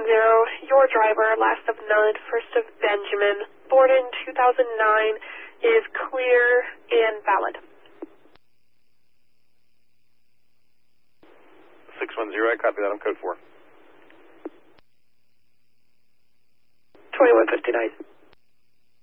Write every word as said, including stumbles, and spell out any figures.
your driver, last of none, first of Benjamin, born in two thousand nine, is clear and valid. six one zero, I copy that on code four. twenty-one fifty-nine.